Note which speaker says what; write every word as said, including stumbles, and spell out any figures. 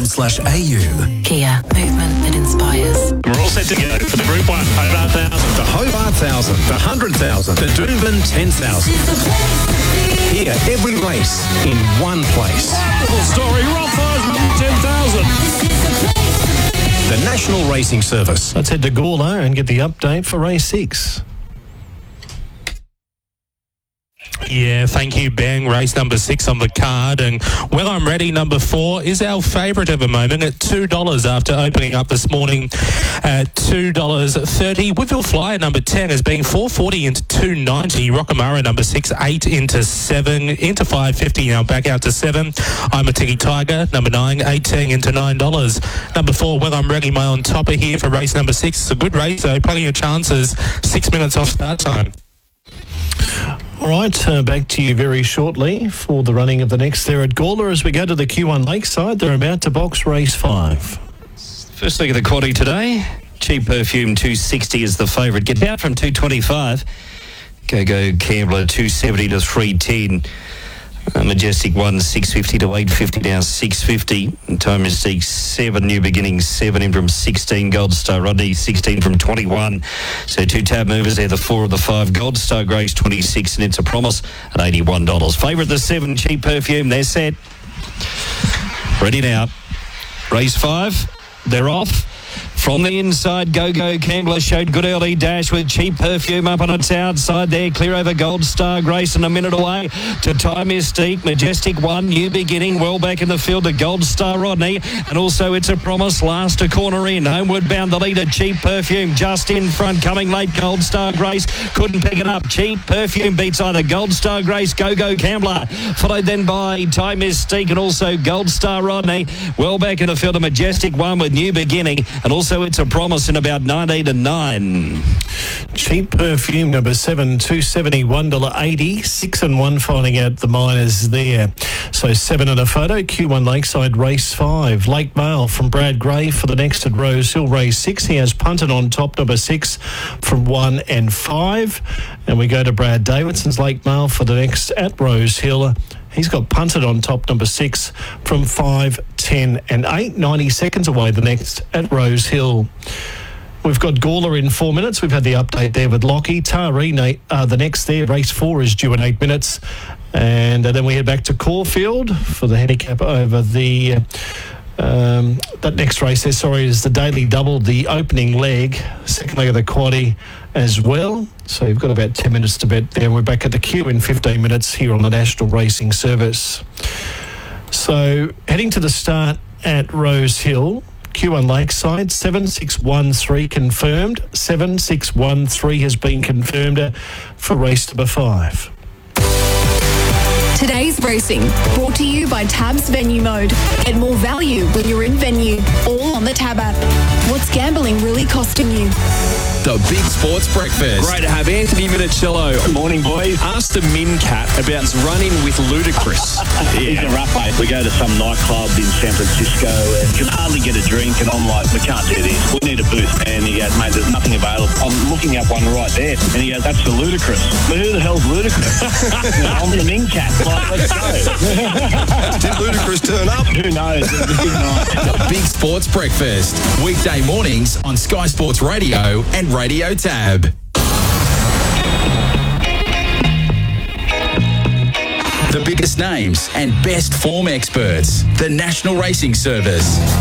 Speaker 1: slash au.
Speaker 2: Kia, movement that inspires.
Speaker 3: We're all set to go for the Group one Hobart one thousand.
Speaker 4: The Hobart one thousand, the one hundred thousand, the Doomben ten thousand. Here, every race in one place.
Speaker 3: Wonderful story. Rothers ten thousand.
Speaker 4: The National Racing Service.
Speaker 5: Let's head to Gawler and get the update for race six.
Speaker 3: Yeah, thank you, Ben. Race number six on the card. And Well I'm Ready, number four, is our favourite at the moment at two dollars after opening up this morning at two dollars thirty. Whipple Flyer, number ten, has been four forty into two ninety. Rockamara, number six, eight into seven, into five fifty, now back out to seven. I'm a Tiki Tiger, number nine, eighteen into nine dollars. Number four, Well I'm Ready, my on topper here for race number six. It's a good race, though, plenty of chances. Six minutes off start time.
Speaker 5: All right, uh, back to you very shortly for the running of the next there at Gawler as we go to the Q one Lakeside. They're about to box race five.
Speaker 6: First look at the quaddy today. Cheap Perfume two sixty is the favourite. Get out from two twenty-five. Go Go Campbell two seventy to three ten. Uh, Majestic one six fifty to eight fifty, now six fifty. Time Mystique seven, New Beginnings seven in from sixteen. Gold Star Rodney sixteen from twenty-one. So two tab movers there, the four of the five. Gold Star Grace twenty-six, and It's a Promise at eighty-one dollars. Favourite the seven, Cheap Perfume. They're set. Ready now. Race five. They're off. From the inside, Go Go Campbell showed good early dash with Cheap Perfume up on its outside there. Clear over Gold Star Grace and a minute away to Time Mystique. Majestic one, New Beginning, well back in the field to Gold Star Rodney. And also It's a Promise, last a corner in. Homeward bound the leader, Cheap Perfume, just in front. Coming late, Gold Star Grace couldn't pick it up. Cheap Perfume beats either Gold Star Grace, Go Go Campbell. Followed then by Time Mystique and also Gold Star Rodney. Well back in the field, a Majestic one with New Beginning. And also It's a Promise in about nineteen to nine.
Speaker 5: Cheap Perfume, number seven, two seventy, one dollar eighty. Six and one finding out the minors there. So seven and a photo. Q one Lakeside race five. Lake Vale from Brad Gray for the next at Rose Hill race six. He has punted on top, number six from one and five. And we go to Brad Davidson's Lake Vale for the next at Rose Hill. He's got punted on top, number six from five, ten and eight. ninety seconds away, the next at Rose Hill. We've got Gawler in four minutes. We've had the update there with Lockie. Taree, uh, the next there, race four is due in eight minutes. And uh, then we head back to Caulfield for the handicap over the... Uh, Um, that next race there, sorry, is the Daily Double, the opening leg, second leg of the quaddie as well. So you've got about ten minutes to bet there. We're back at the queue in fifteen minutes here on the National Racing Service. So heading to the start at Rose Hill, Q one Lakeside, seven six one three confirmed. seven six one three has been confirmed for race number five.
Speaker 7: Today's racing brought to you by Tab's Venue Mode. Get more value when you're in venue, all on the Tab app. What's gambling really costing you?
Speaker 1: The Big Sports Breakfast.
Speaker 8: Great to have Anthony Minicello. Good morning, boys. Ask the Min Cat about running with Ludacris.
Speaker 9: Yeah. He's a rough mate. We go to some nightclub in San Francisco and can hardly get a drink, and I'm like, we can't do this. We need a booth. And he goes, mate, there's nothing available. I'm looking up one right there. And he goes, that's the Ludacris. But who the hell's Ludacris? You know, I'm the Min Cat. Like, let's go.
Speaker 4: Did Ludacris turn up?
Speaker 9: Who knows? It was a big night.
Speaker 1: The Big Sports Breakfast. Weekday mornings on Sky Sports Radio and Radio Tab. The biggest names and best form experts. The National Racing Service.